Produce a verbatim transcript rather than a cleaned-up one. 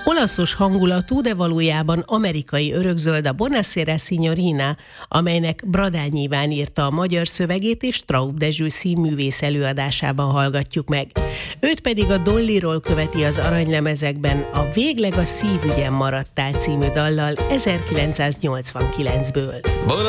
Olaszos hangulatú, de valójában amerikai örökzöld a Buonasera Signorina, amelynek Bradány Iván írta a magyar szövegét, és Straub Dezső színművész előadásában hallgatjuk meg. Őt pedig a Dollyról követi az aranylemezekben a Végleg a szívügyen maradtál című dallal ezerkilencszáznyolcvankilencből.